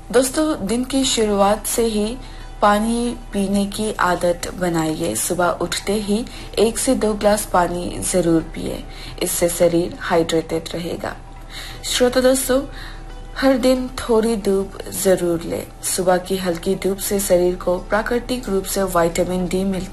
दोस्तों, दिन की शुरुआत से ही पानी पीने की आदत बनाइए। सुबह उठते ही 1 से 2 ग्लास पानी जरूर पिए। इससे शरीर हाइड्रेटेड रहेगा। श्रोता दोस्तों, हर दिन थोड़ी धूप जरूर ले। सुबह की हल्की धूप से शरीर को प्राकृतिक रूप से विटामिन डी मिलता है।